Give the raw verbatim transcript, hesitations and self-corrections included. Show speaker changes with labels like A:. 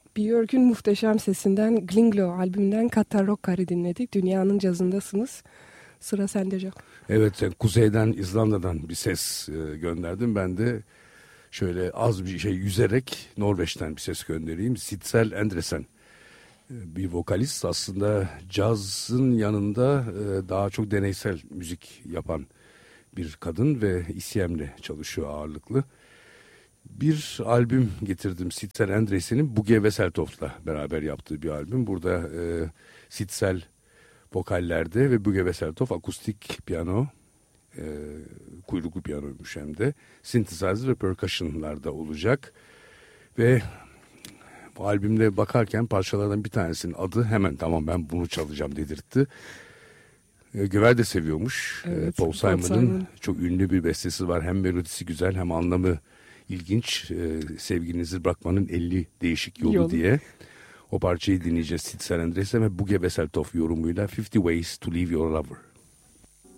A: Björk'ün muhteşem sesinden Glinglo albümünden Katarokkar'ı dinledik. Dünyanın cazındasınız. Sıra sende Can.
B: Evet, kuzeyden, İzlanda'dan bir ses e, gönderdim. Ben de şöyle az bir şey yüzerek Norveç'ten bir ses göndereyim. Sitzel Andresen, e, bir vokalist, aslında cazın yanında e, daha çok deneysel müzik yapan bir kadın ve I C M'le çalışıyor ağırlıklı. Bir albüm getirdim, Sitzel Andresen'in Bugge Wesseltoft'la beraber yaptığı bir albüm. Burada e, Sitzel vokallerde ve Bugge Wesseltoft akustik piyano, e, kuyruklu piyanoymuş hem de, synthesizer ve percussion'larda olacak. Ve bu albümde bakarken parçalardan bir tanesinin adı hemen tamam ben bunu çalacağım dedirtti. E, Göver de seviyormuş.
A: Evet,
B: e, Paul Simon'ın
A: Simon.
B: çok ünlü bir bestesi var. Hem melodisi güzel hem anlamı ilginç. E, sevgilinizi bırakmanın elli değişik yolu, yolu diye. O parçayı dinleyeceğiz. Sitzel Andresen ve Bugge Wesseltoft yorumuyla Fifty Ways to Leave Your Lover.